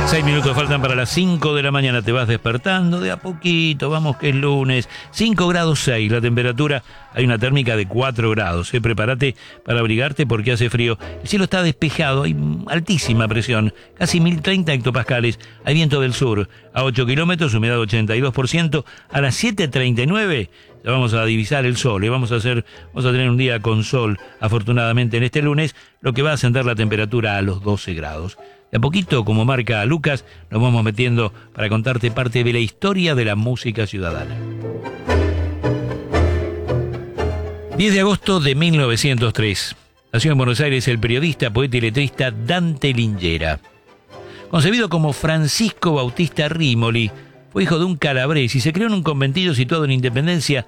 6 minutos faltan para las 5 de la mañana. Te vas despertando de a poquito. Vamos que es lunes. 5 grados 6 la temperatura. Hay una térmica de 4 grados. Prepárate para abrigarte porque hace frío. El cielo está despejado. Hay altísima presión. Casi 1030 hectopascales. Hay viento del sur a 8 kilómetros. Humedad 82%. A las 7:39 ya vamos a divisar el sol. Vamos a tener un día con sol, afortunadamente, en este lunes, lo que va a ascender la temperatura a los 12 grados. De a poquito, como marca Lucas, nos vamos metiendo para contarte parte de la historia de la música ciudadana. 10 de agosto de 1903. Nació en Buenos Aires el periodista, poeta y letrista Dante Lingera. Concebido como Francisco Bautista Rímoli, fue hijo de un calabrés y se crió en un conventillo situado en Independencia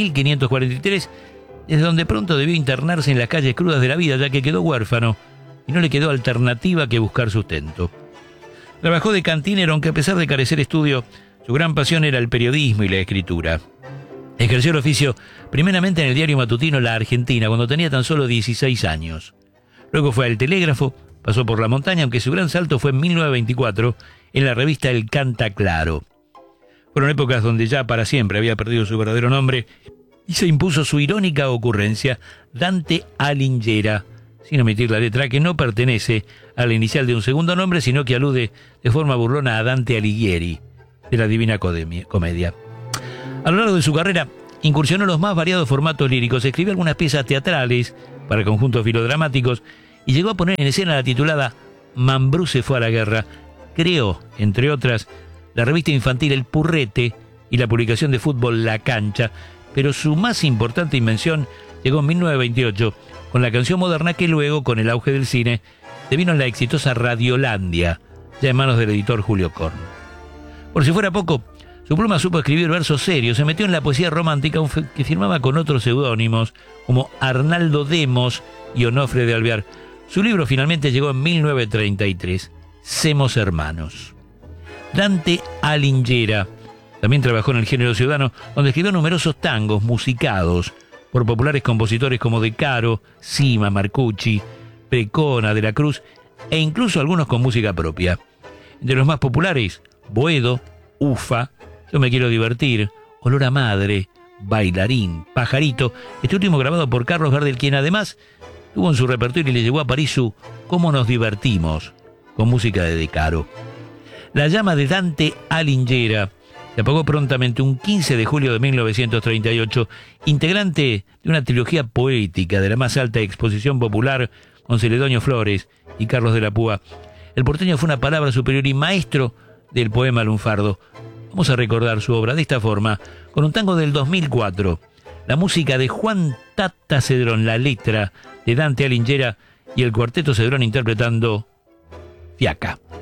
1543, desde donde pronto debió internarse en las calles crudas de la vida, ya que quedó huérfano y no le quedó alternativa que buscar sustento. Trabajó de cantinero, aunque a pesar de carecer estudio, su gran pasión era el periodismo y la escritura. Ejerció el oficio primeramente en el diario matutino La Argentina, cuando tenía tan solo 16 años. Luego fue al Telégrafo, pasó por La Montaña, aunque su gran salto fue en 1924 en la revista El Canta Claro. Fueron épocas donde ya para siempre había perdido su verdadero nombre y se impuso su irónica ocurrencia, Dante Alighiera, sin omitir la letra que no pertenece a la inicial de un segundo nombre, sino que alude de forma burlona a Dante Alighieri, de la Divina Comedia. A lo largo de su carrera, incursionó en los más variados formatos líricos, escribió algunas piezas teatrales para conjuntos filodramáticos y llegó a poner en escena la titulada Mambrú se fue a la guerra. Creó, entre otras, la revista infantil El Purrete y la publicación de fútbol La Cancha, pero su más importante invención llegó en 1928 con la canción moderna que luego, con el auge del cine, devino en la exitosa Radiolandia, ya en manos del editor Julio Korn. Por si fuera poco, su pluma supo escribir versos serios, se metió en la poesía romántica que firmaba con otros seudónimos como Arnaldo Demos y Onofre de Alvear. Su libro finalmente llegó en 1933, Semos Hermanos. Dante Alighiera también trabajó en el género ciudadano, donde escribió numerosos tangos musicados por populares compositores como De Caro, Sima, Marcucci, Precona, De la Cruz e incluso algunos con música propia. Entre los más populares, Boedo, Ufa, Yo me quiero divertir, Olor a madre, Bailarín, Pajarito, este último grabado por Carlos Gardel, quien además tuvo en su repertorio y le llevó a París su Cómo nos divertimos, con música de Caro. La llama de Dante Alighiera se apagó prontamente un 15 de julio de 1938, integrante de una trilogía poética de la más alta exposición popular con Celedonio Flores y Carlos de la Púa. El porteño fue una palabra superior y maestro del poema lunfardo. Vamos a recordar su obra de esta forma, con un tango del 2004, la música de Juan Tata Cedrón, la letra de Dante Alighiera y el cuarteto Cedrón interpretando Fiaca.